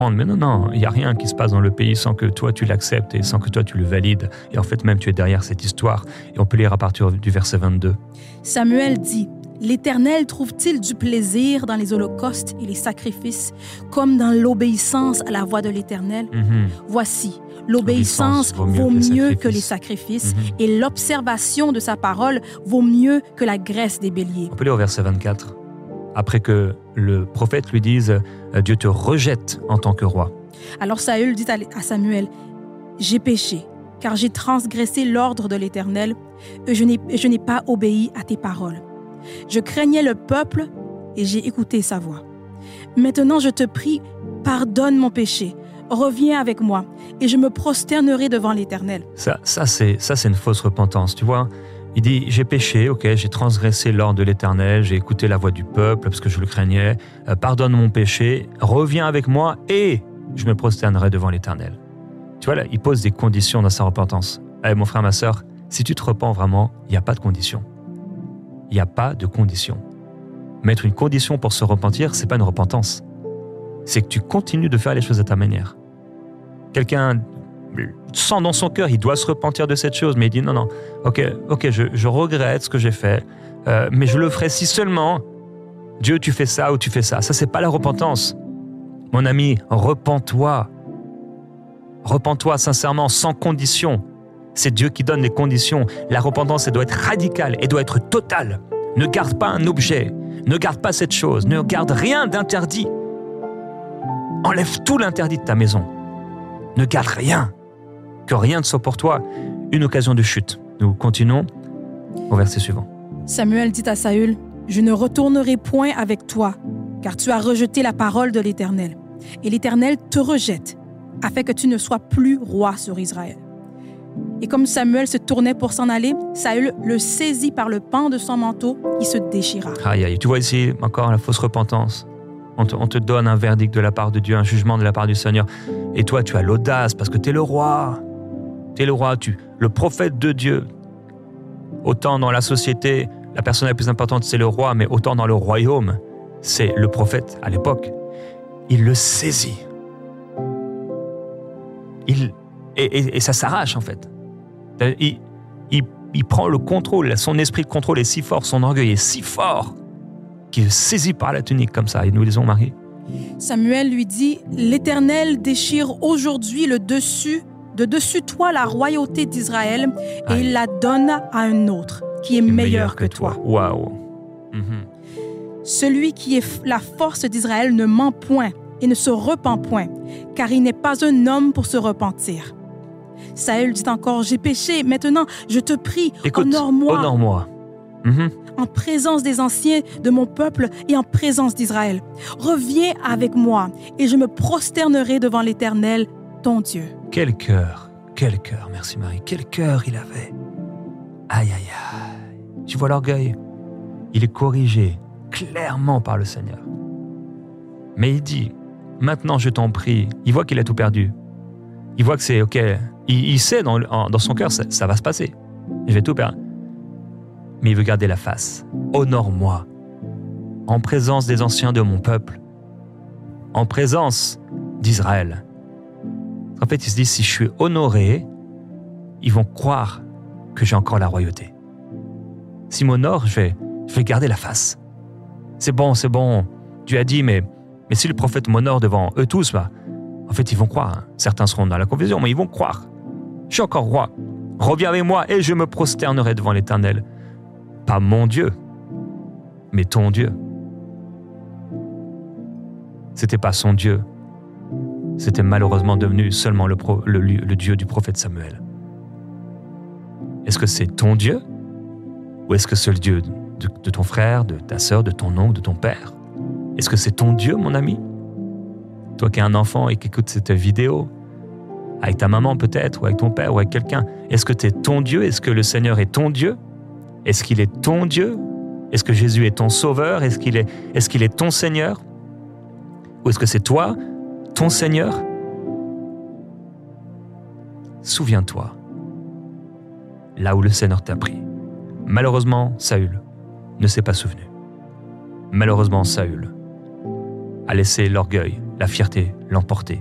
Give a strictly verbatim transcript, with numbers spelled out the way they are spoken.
Mais non, non, il n'y a rien qui se passe dans le pays sans que toi tu l'acceptes et sans que toi tu le valides. Et en fait, même tu es derrière cette histoire. Et on peut lire à partir du verset vingt-deux. Samuel dit, « L'Éternel trouve-t-il du plaisir dans les holocaustes et les sacrifices, comme dans l'obéissance à la voix de l'Éternel? Mm-hmm. Voici, l'obéissance vaut mieux, vaut que, mieux les que les sacrifices, mm-hmm. et l'observation de sa parole vaut mieux que la graisse des béliers. » On peut lire au verset vingt-quatre. Après que le prophète lui dise « Dieu te rejette en tant que roi. » Alors Saül dit à Samuel, « J'ai péché, car j'ai transgressé l'ordre de l'Éternel, et je n'ai, je n'ai pas obéi à tes paroles. Je craignais le peuple, et j'ai écouté sa voix. Maintenant, je te prie, pardonne mon péché, reviens avec moi, et je me prosternerai devant l'Éternel. » Ça, ça, c'est, ça, c'est une fausse repentance, tu vois. Il dit, j'ai péché, ok, j'ai transgressé l'ordre de l'Éternel, j'ai écouté la voix du peuple parce que je le craignais, euh, pardonne mon péché, reviens avec moi et je me prosternerai devant l'Éternel. Tu vois là, il pose des conditions dans sa repentance. Allez, mon frère, ma sœur, si tu te repens vraiment, il n'y a pas de conditions. Il n'y a pas de conditions. Mettre une condition pour se repentir, ce n'est pas une repentance. C'est que tu continues de faire les choses à ta manière. Quelqu'un sent dans son cœur, il doit se repentir de cette chose, mais il dit non, non, ok, ok, je, je regrette ce que j'ai fait, euh, mais je le ferai si seulement, Dieu, tu fais ça ou tu fais ça. Ça, c'est pas la repentance. Mon ami, repens-toi. Repens-toi sincèrement, sans condition. C'est Dieu qui donne les conditions. La repentance, elle doit être radicale, elle doit être totale. Ne garde pas un objet, ne garde pas cette chose, ne garde rien d'interdit. Enlève tout l'interdit de ta maison. Ne garde rien. Que rien ne soit pour toi une occasion de chute. Nous continuons au verset suivant. Samuel dit à Saül, « Je ne retournerai point avec toi, car tu as rejeté la parole de l'Éternel. Et l'Éternel te rejette, afin que tu ne sois plus roi sur Israël. » Et comme Samuel se tournait pour s'en aller, Saül le saisit par le pan de son manteau, il se déchira. Aïe, aïe, tu vois ici encore la fausse repentance. On te, on te donne un verdict de la part de Dieu, un jugement de la part du Seigneur. Et toi, tu as l'audace parce que tu es le roi. Tu es le roi, tu, le prophète de Dieu. Autant dans la société, la personne la plus importante, c'est le roi, mais autant dans le royaume, c'est le prophète à l'époque. Il le saisit. Il, et, et, et ça s'arrache, en fait. Il, il, il prend le contrôle, son esprit de contrôle est si fort, son orgueil est si fort, qu'il est saisi par la tunique comme ça. Et nous lisons, Marie. Samuel lui dit, « L'Éternel déchire aujourd'hui le dessus, de dessus toi la royauté d'Israël, et Aïe. Il la donne à un autre, qui est, qui est meilleur, meilleur que, que toi. » Waouh. Mm-hmm. Celui qui est la force d'Israël ne ment point et ne se repent point, car il n'est pas un homme pour se repentir. Saül dit encore, « J'ai péché, maintenant je te prie, Écoute, honore-moi. honore-moi. » Mm-hmm. En présence des anciens de mon peuple et en présence d'Israël. Reviens avec moi et je me prosternerai devant l'Éternel, ton Dieu. Quel cœur, quel cœur, merci Marie, quel cœur il avait. Aïe, aïe, aïe. Tu vois l'orgueil? Il est corrigé clairement par le Seigneur. Mais il dit, maintenant je t'en prie, il voit qu'il a tout perdu. Il voit que c'est ok, il, il sait dans, dans son cœur, ça, ça va se passer. Je vais tout perdre. Mais il veut garder la face. Honore-moi, en présence des anciens de mon peuple, en présence d'Israël. En fait, il se dit, si je suis honoré, ils vont croire que j'ai encore la royauté. S'ils m'honorent, je vais, je vais garder la face. C'est bon, c'est bon. Dieu a dit, mais, mais si le prophète m'honore devant eux tous, bah, en fait, ils vont croire. Hein. Certains seront dans la confusion, mais ils vont croire. Je suis encore roi. Reviens avec moi et je me prosternerai devant l'Éternel. Pas mon Dieu, mais ton Dieu. C'était pas son Dieu. C'était malheureusement devenu seulement le, pro, le, le Dieu du prophète Samuel. Est-ce que c'est ton Dieu? Ou est-ce que c'est le Dieu de, de ton frère, de ta sœur, de ton oncle, de ton père? Est-ce que c'est ton Dieu, mon ami? Toi qui es un enfant et qui écoute cette vidéo, avec ta maman peut-être, ou avec ton père, ou avec quelqu'un, est-ce que tu es ton Dieu? Est-ce que le Seigneur est ton Dieu? Est-ce qu'il est ton Dieu? Est-ce que Jésus est ton sauveur? Est-ce qu'il est, est-ce qu'il est ton Seigneur? Ou est-ce que c'est toi, ton Seigneur? Souviens-toi, là où le Seigneur t'a pris. Malheureusement, Saül ne s'est pas souvenu. Malheureusement, Saül a laissé l'orgueil, la fierté l'emportait.